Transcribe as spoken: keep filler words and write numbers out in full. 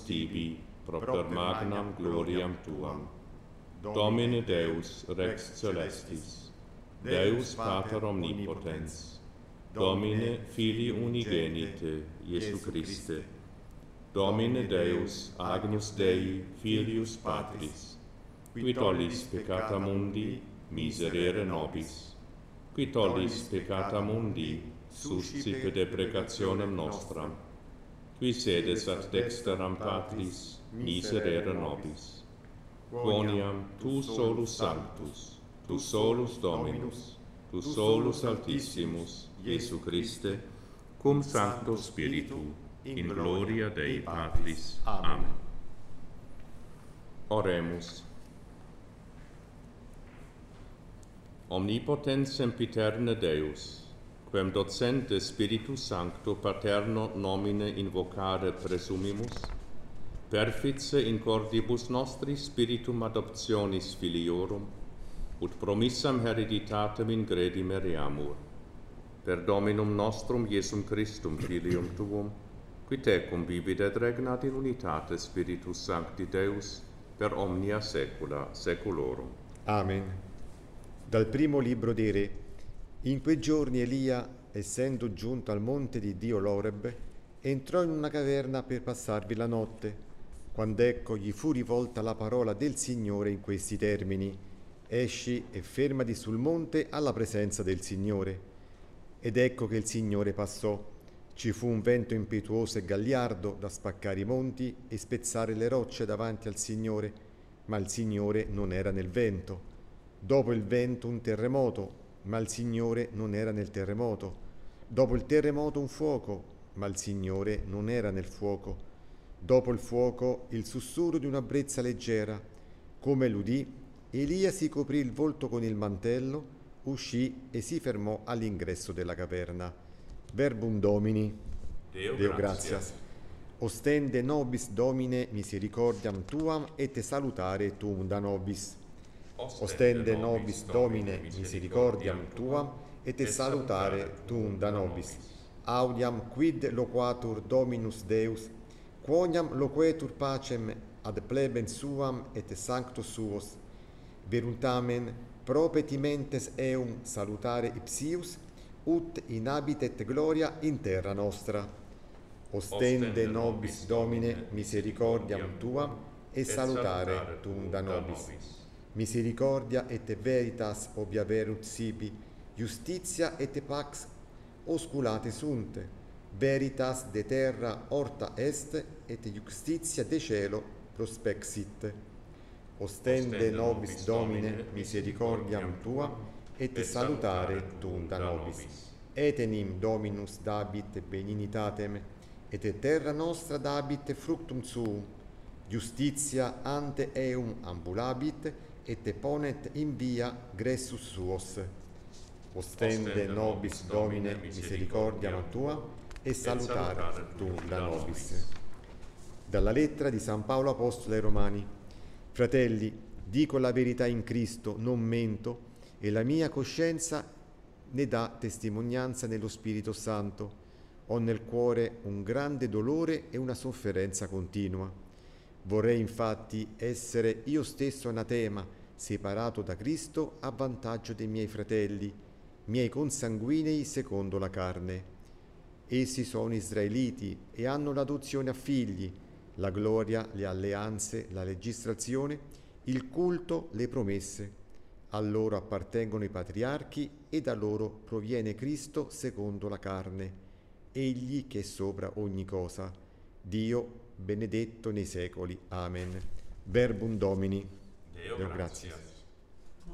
tibi, propter magnam gloriam tuam. Domine Deus Rex Celestis, Deus Pater Omnipotens, Domine Filii Unigenite, Iesu Christe, Domine Deus Agnus Dei Filius Patris, qui tollis peccata mundi, miserere nobis, qui tollis peccata mundi, suscipe deprecationem nostram, qui sedes ad dexteram Patris, miserere nobis. Quoniam tu solus sanctus, tu solus Dominus, tu solus Altissimus, Iesu Christe, cum Sancto Spiritu, in gloria Dei Patris. Amen. Oremus. Omnipotens sempiterne Deus, quem docente Spiritus Sancto paterno nomine invocare presumimus, perfice in cordibus nostris spiritum adoptionis filiorum, ut promissam hereditatem in gredi meriamur, per Dominum nostrum Iesum Christum Filium Tuum, qui tecum vivit et regnat in unitate Spiritus Sancti Deus, per omnia saecula saeculorum. Amen. Dal primo libro dei Re. In quei giorni Elia, essendo giunto al monte di Dio Loreb, entrò in una caverna per passarvi la notte, quando ecco gli fu rivolta la parola del Signore in questi termini: esci e fermati sul monte alla presenza del Signore. Ed ecco che il Signore passò. Ci fu un vento impetuoso e gagliardo da spaccare i monti e spezzare le rocce davanti al Signore, ma il Signore non era nel vento. Dopo il vento un terremoto, ma il Signore non era nel terremoto. Dopo il terremoto un fuoco, ma il Signore non era nel fuoco. Dopo il fuoco il sussurro di una brezza leggera. Come l'udì, Elia si coprì il volto con il mantello, uscì e si fermò all'ingresso della caverna. Verbum Domini. Deo, Deo gratias. gratias. Ostende nobis Domine misericordiam tuam et te salutare tuum da nobis. Ostende nobis Domine misericordiam tuam et te salutare tuum da nobis. Audiam quid loquatur Dominus Deus, quoniam loquetur pacem ad plebem suam et sanctus suos. Verutamen propetimentes eum salutare ipsius, ut inhabitet gloria in terra nostra. Ostende nobis Domine misericordiam tuam et salutare tuum da nobis. Misericordia et veritas obiaverut sibi, justitia et pax osculate sunt, veritas de terra orta est, et justitia de cielo prospexit. Ostende nobis Domine misericordiam tuam, et salutare tuum da nobis. Etenim Dominus dabit beninitatem, et terra nostra dabit fructum suum, justitia ante eum ambulabit, et ponet in via gressus suos. Ostende nobis Domine misericordiam tua, e salutare tuum da nobis. Dalla lettera di San Paolo Apostolo ai Romani. Fratelli, dico la verità in Cristo, non mento, e la mia coscienza ne dà testimonianza nello Spirito Santo. Ho nel cuore un grande dolore e una sofferenza continua. Vorrei infatti essere io stesso anatema, separato da Cristo a vantaggio dei miei fratelli, miei consanguinei secondo la carne. Essi sono israeliti e hanno l'adozione a figli, la gloria, le alleanze, la legislazione, il culto, le promesse. A loro appartengono i patriarchi e da loro proviene Cristo secondo la carne, egli che è sopra ogni cosa. Dio benedetto nei secoli. Amen. Verbum Domini. Deo, Deo gratias. gratias.